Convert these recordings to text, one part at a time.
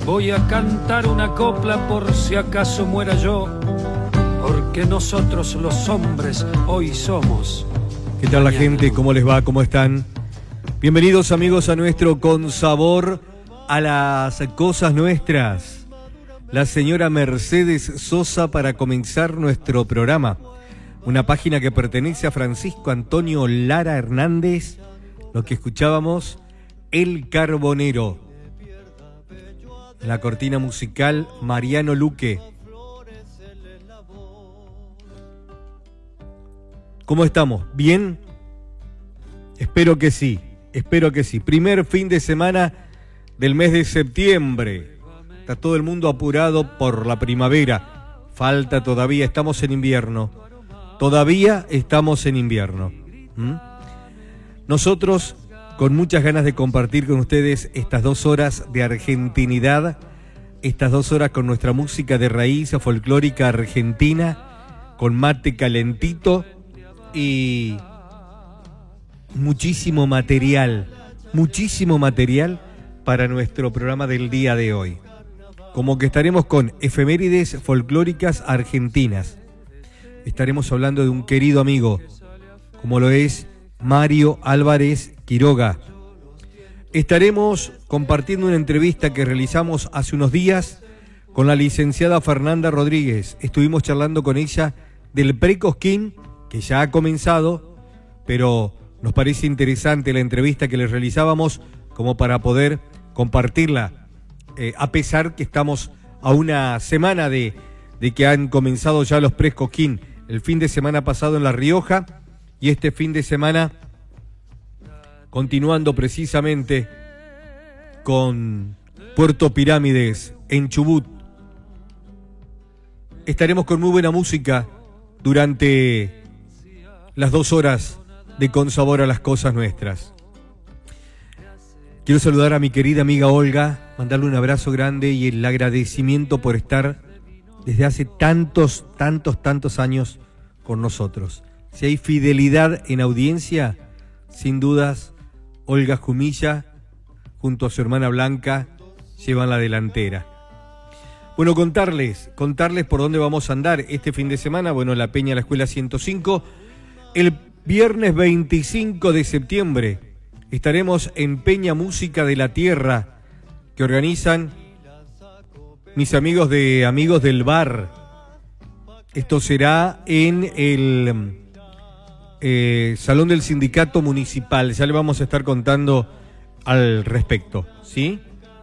Voy a cantar una copla por si acaso muera yo, porque nosotros los hombres hoy somos. ¿Qué tal la gente? ¿Cómo les va? ¿Cómo están? Bienvenidos amigos a nuestro Con Sabor a las Cosas Nuestras. La señora Mercedes Sosa para comenzar nuestro programa. Una página que pertenece a Francisco Antonio Lara Hernández. Lo que escuchábamos, El Carbonero. En la cortina musical, Mariano Luque. ¿Cómo estamos? ¿Bien? Espero que sí, espero que sí. Primer fin de semana del mes de septiembre. Está todo el mundo apurado por la primavera. Falta todavía, estamos en invierno. Todavía estamos en invierno. Nosotros, con muchas ganas de compartir con ustedes estas 2 horas de argentinidad, estas 2 horas con nuestra música de raíz folclórica argentina, con mate calentito y muchísimo material para nuestro programa del día de hoy. Como que estaremos con efemérides folclóricas argentinas. Estaremos hablando de un querido amigo, como lo es Mario Álvarez Quiroga. Estaremos compartiendo una entrevista que realizamos hace unos días con la licenciada Fernanda Rodríguez. Estuvimos charlando con ella del Pre-Cosquín, que ya ha comenzado, pero nos parece interesante la entrevista que les realizábamos como para poder compartirla, a pesar que estamos a una semana de que han comenzado ya los Pre-Cosquín, el fin de semana pasado en La Rioja y este fin de semana continuando precisamente con Puerto Pirámides en Chubut. Estaremos con muy buena música durante las 2 horas de Con Sabor a las Cosas Nuestras. Quiero saludar a mi querida amiga Olga, mandarle un abrazo grande y el agradecimiento por estar desde hace tantos años con nosotros. Si hay fidelidad en audiencia, sin dudas, Olga Jumilla, junto a su hermana Blanca, llevan la delantera. Bueno, contarles por dónde vamos a andar este fin de semana. Bueno, la Peña La Escuela 105. El viernes 25 de septiembre estaremos en Peña Música de la Tierra, que organizan mis amigos del Bar. Esto será en el Salón del Sindicato Municipal. Ya le vamos a estar contando al respecto, ¿sí?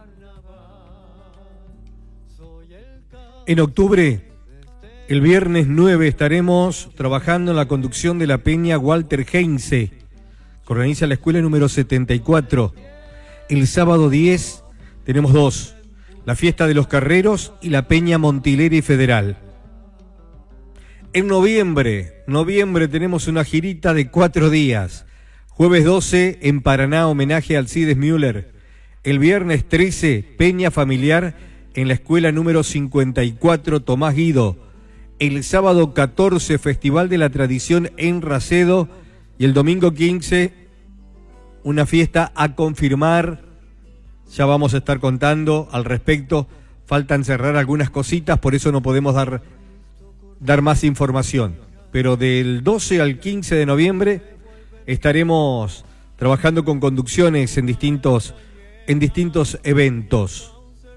En octubre, el viernes 9, estaremos trabajando en la conducción de la Peña Walter Heinze, que organiza la escuela número 74. El sábado 10 tenemos 2, la Fiesta de los Carreros y la Peña Montileri Federal. En noviembre tenemos una girita de 4 días. Jueves 12 en Paraná, homenaje a Alcides Müller. El viernes 13, Peña Familiar en la escuela número 54 Tomás Guido. El sábado 14, Festival de la Tradición en Racedo. Y el domingo 15, una fiesta a confirmar. Ya vamos a estar contando al respecto. Faltan cerrar algunas cositas, por eso no podemos dar más información. Pero del 12 al 15 de noviembre estaremos trabajando con conducciones en distintos eventos.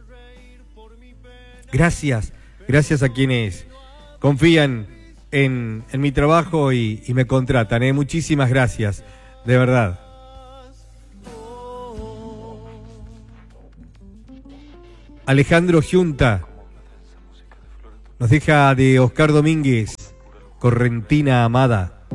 Gracias a quienes confían en mi trabajo y me contratan. Muchísimas gracias, de verdad. Alejandro Giunta nos deja de Oscar Domínguez, Correntina Amada.